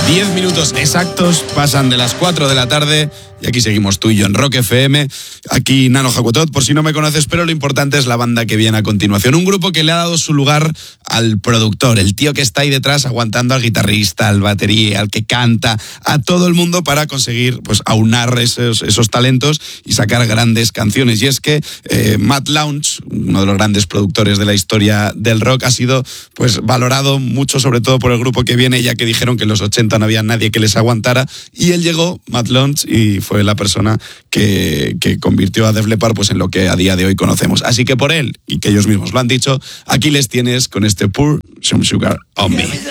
10 minutos exactos pasan de las 4 de la tarde y aquí seguimos tú y yo en Rock FM. Aquí Nano Hakutot, por si no me conoces, pero lo importante es la banda que viene a continuación. Un grupo que le ha dado su lugar al productor, el tío que está ahí detrás aguantando al guitarrista, al batería, al que canta, a todo el mundo para conseguir pues aunar esos talentos y sacar grandes canciones. Y es que Matt Lounge, uno de los grandes productores de la historia del rock, ha sido pues valorado mucho, sobre todo por el grupo que viene, ya que dijeron que en los 80 no había nadie que les aguantara, y él llegó, Matt Lounge, y fue la persona que convirtió a Def Leppard pues en lo que a día de hoy conocemos. Así que por él, y que ellos mismos lo han dicho, aquí les tienes con este Pour Some Sugar on Me.